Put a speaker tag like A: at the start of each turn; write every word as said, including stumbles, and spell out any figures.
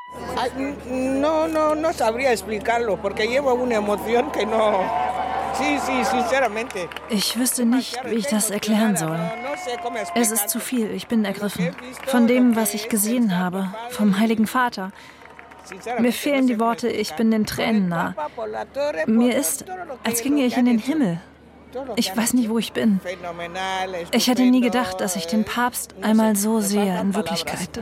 A: No, no, no sabría explicarlo, porque llevo una emoción que no. Sí, sí, sinceramente.
B: Ich wüsste nicht, wie ich das erklären soll. Es ist zu viel, ich bin ergriffen. Von dem, was ich gesehen habe, vom Heiligen Vater. Mir fehlen die Worte, ich bin den Tränen nah. Mir ist, als ginge ich in den Himmel. Ich weiß nicht, wo ich bin. Ich hätte nie gedacht, dass ich den Papst einmal so sehe in Wirklichkeit.